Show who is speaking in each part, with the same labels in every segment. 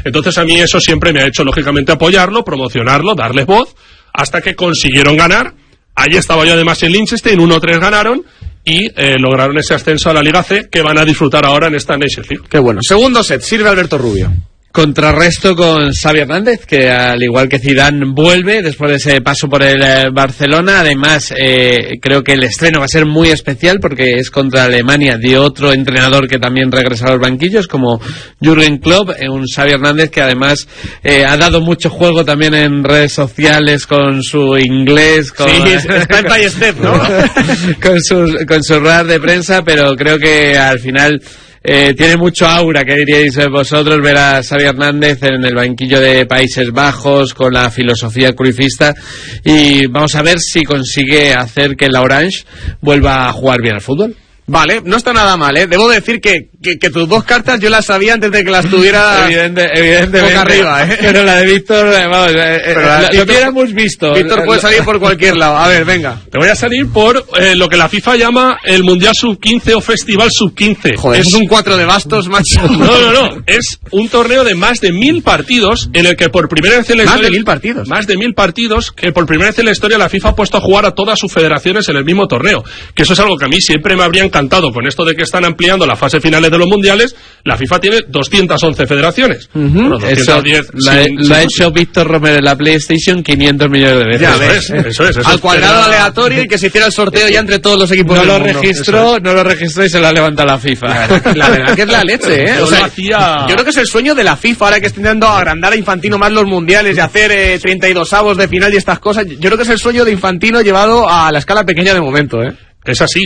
Speaker 1: Entonces a mí eso siempre me ha hecho, lógicamente, apoyarlo, promocionarlo, darles voz, hasta que consiguieron ganar. Allí estaba yo además en Liechtenstein, 1-3 ganaron, y lograron ese ascenso a la Liga C, que van a disfrutar ahora en esta Nations League.
Speaker 2: Qué bueno. Segundo set, sirve Alberto Rubio.
Speaker 3: Contrarresto con Xavi Hernández, que al igual que Zidane vuelve después de ese paso por el Barcelona. Además, creo que el estreno va a ser muy especial porque es contra Alemania de otro entrenador que también regresa a los banquillos, como Jürgen Klopp, un Xavi Hernández que además ha dado mucho juego también en redes sociales con su inglés, con,
Speaker 2: sí, está en Play Step, ¿no?
Speaker 3: con su rueda de prensa, pero creo que al final tiene mucho aura, ¿qué diríais vosotros? Ver a Xavi Hernández en el banquillo de Países Bajos con la filosofía cruyffista, y vamos a ver si consigue hacer que la Orange vuelva a jugar bien al fútbol.
Speaker 2: Vale, no está nada mal, ¿eh? Debo decir que tus dos cartas yo las sabía antes de que las tuviera
Speaker 3: evidentemente
Speaker 2: boca arriba, ¿eh?
Speaker 3: Pero la de Víctor, vamos, lo hubiéramos visto.
Speaker 2: Víctor puede salir por cualquier lado. A ver, venga.
Speaker 1: Te voy a salir por lo que la FIFA llama el Mundial Sub-15 o Festival Sub-15.
Speaker 2: Joder, es un 4 de bastos, macho.
Speaker 1: No. Es un torneo de más de 1000 partidos en el que por primera vez en la historia...
Speaker 2: ¿Más de 1000 partidos?
Speaker 1: Más de 1000 partidos que por primera vez en la historia la FIFA ha puesto a jugar a todas sus federaciones en el mismo torneo. Que eso es algo que a mí siempre me habría encantado. Con esto de que están ampliando las fases finales de los mundiales, la FIFA tiene 211 federaciones. Bueno, 210.
Speaker 3: Eso lo ha hecho Víctor Romero en la PlayStation 500 millones de veces.
Speaker 2: Ya ves,
Speaker 1: eso es.
Speaker 2: Al cuadrado aleatorio y que se hiciera el sorteo ya entre todos los equipos del mundo.
Speaker 3: No lo registró y se lo ha levantado la FIFA.
Speaker 2: La verdad que es la leche, ¿eh? O sea, yo creo que es el sueño de la FIFA ahora que está intentando agrandar a Infantino más los mundiales y hacer 32avos de final y estas cosas. Yo creo que es el sueño de Infantino llevado a la escala pequeña de momento, ¿eh?
Speaker 1: Es así,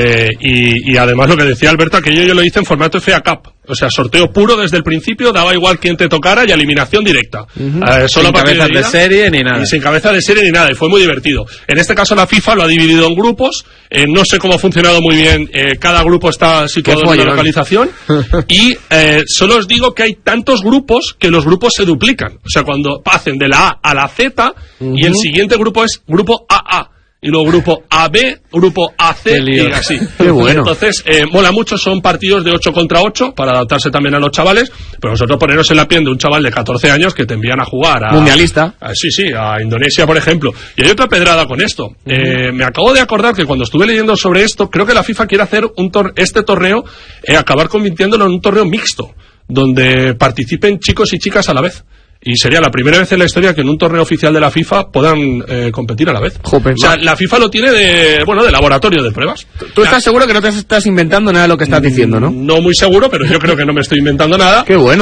Speaker 1: y además lo que decía Alberto, que yo lo hice en formato FA Cup, o sea, sorteo puro desde el principio, daba igual quién te tocara y eliminación directa. Solo
Speaker 3: sin cabezas de serie ni nada.
Speaker 1: Y sin cabeza de serie ni nada, y fue muy divertido. En este caso la FIFA lo ha dividido en grupos, no sé cómo ha funcionado muy bien, cada grupo está situado en una localización, y solo os digo que hay tantos grupos que los grupos se duplican, o sea, cuando hacen de la A a la Z, y el siguiente grupo es grupo AA. Y luego grupo AB, grupo AC y así.
Speaker 2: Qué bueno.
Speaker 1: Entonces, mola mucho, son partidos de 8 contra 8 para adaptarse también a los chavales, pero vosotros poneros en la piel de un chaval de 14 años que te envían a jugar a...
Speaker 2: Mundialista.
Speaker 1: Sí, a Indonesia, por ejemplo. Y hay otra pedrada con esto. Me acabo de acordar que cuando estuve leyendo sobre esto, creo que la FIFA quiere hacer este torneo, acabar convirtiéndolo en un torneo mixto, donde participen chicos y chicas a la vez. Y sería la primera vez en la historia que en un torneo oficial de la FIFA puedan competir a la vez.
Speaker 2: Joder,
Speaker 1: o sea, la FIFA lo tiene de laboratorio de pruebas.
Speaker 2: ¿Tú estás seguro que no te estás inventando nada de lo que estás diciendo, no?
Speaker 1: No muy seguro, pero yo creo que no me estoy inventando nada.
Speaker 2: Qué bueno.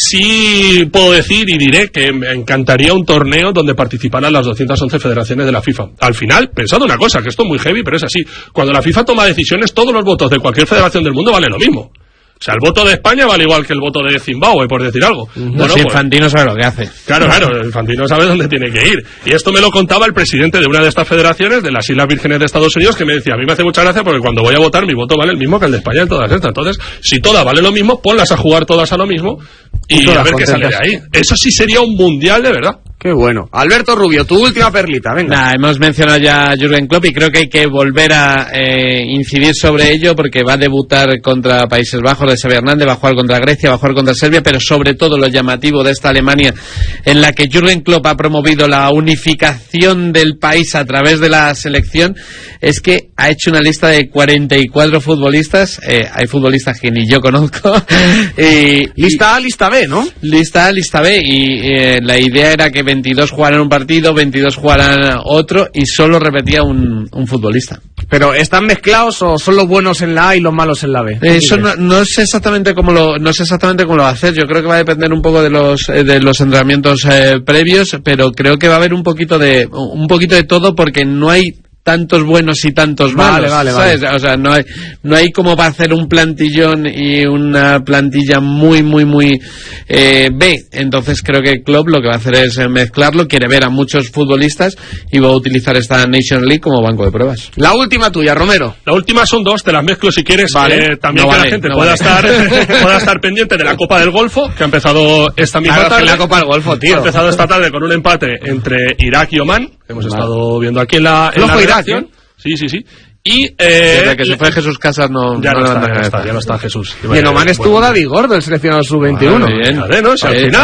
Speaker 1: Sí puedo decir y diré que me encantaría un torneo donde participaran las 211 federaciones de la FIFA. Al final, pensad una cosa, que esto es muy heavy, pero es así. Cuando la FIFA toma decisiones, todos los votos de cualquier federación del mundo valen lo mismo. O sea, el voto de España vale igual que el voto de Zimbabue, por decir algo.
Speaker 3: Bueno, si Infantino sabe lo que hace.
Speaker 1: Claro, Infantino sabe dónde tiene que ir. Y esto me lo contaba el presidente de una de estas federaciones, de las Islas Vírgenes de Estados Unidos, que me decía, a mí me hace mucha gracia porque cuando voy a votar mi voto vale el mismo que el de España en todas estas. Entonces, si todas valen lo mismo, ponlas a jugar todas a lo mismo y a ver qué sale de ahí. Eso sí sería un mundial de verdad.
Speaker 2: Qué bueno. Alberto Rubio, tu última perlita, venga.
Speaker 3: Hemos mencionado ya a Jürgen Klopp y creo que hay que volver a incidir sobre ello porque va a debutar contra Países Bajos de Xavi Hernández, va a jugar contra Grecia, va a jugar contra Serbia, pero sobre todo lo llamativo de esta Alemania en la que Jürgen Klopp ha promovido la unificación del país a través de la selección es que ha hecho una lista de 44 futbolistas, hay futbolistas que ni yo conozco.
Speaker 2: Lista A, lista B, ¿no?
Speaker 3: Lista A, lista B, y la idea era que 22 jugaran un partido, 22 jugaran otro y solo repetía un futbolista.
Speaker 2: ¿Pero están mezclados o son los buenos en la A y los malos en la B?
Speaker 3: Eso no sé exactamente cómo lo va a hacer. Yo creo que va a depender un poco de los entrenamientos previos, pero creo que va a haber un poquito de todo porque no hay tantos buenos y tantos malos, ¿sabes? O sea, no hay como para hacer un plantillón y una plantilla muy B. Entonces creo que Klopp lo que va a hacer es mezclarlo, quiere ver a muchos futbolistas y va a utilizar esta Nations League como banco de pruebas.
Speaker 2: La última tuya, Romero.
Speaker 1: La última son dos, te las mezclo si quieres.
Speaker 2: Vale.
Speaker 1: También que la gente pueda estar pendiente de la Copa del Golfo, que ha empezado esta misma tarde.
Speaker 2: La Copa del Golfo, tío.
Speaker 1: Ha empezado esta tarde con un empate entre Irak y Omán, que hemos estado viendo aquí en la
Speaker 2: Irak,
Speaker 1: ¿eh? Sí. Y
Speaker 3: desde que se fue Jesús Casas ya no
Speaker 1: está Jesús.
Speaker 2: Y en Oman estuvo David Gordo, el seleccionado sub-21.
Speaker 1: Al final